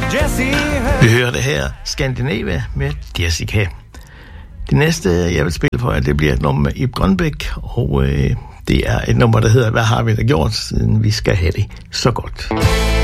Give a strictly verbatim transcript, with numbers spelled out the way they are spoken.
Vi hører det her, Scandinavia med Jessica. Det næste, jeg vil spille for jer, det bliver et nummer med Ib Grønbæk, og øh, det er et nummer, der hedder Hvad har vi da gjort, siden vi skal have det så godt.